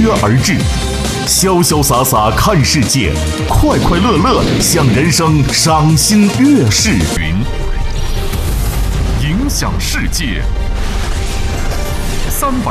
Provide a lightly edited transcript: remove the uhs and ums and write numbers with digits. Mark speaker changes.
Speaker 1: 约而至，潇潇洒洒看世界，快快乐乐向人生赏心悦事。影响世界300